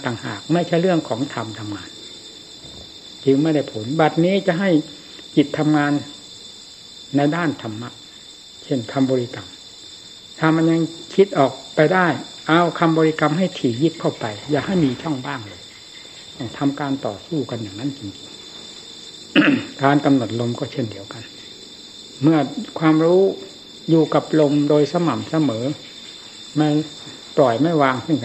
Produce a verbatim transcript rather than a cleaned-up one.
ต่างหากไม่ใช่เรื่องของธรรมทำงานจึงไม่ได้ผลบัดนี้จะให้จิตทำงานในด้านธรรมะเช่นคำบริกรรมถ้ามันยังคิดออกไปได้เอาคำบริกรรมให้ถี่ยิบเข้าไปอย่าให้มีช่องว่างเลยต้องทำการต่อสู้กันอย่างนั้นจริงๆ การกำหนดลมก็เช่นเดียวกันเมื่อความรู้อยู่กับลมโดยสม่ำเสมอไม่ปล่อยไม่วางซึ่ง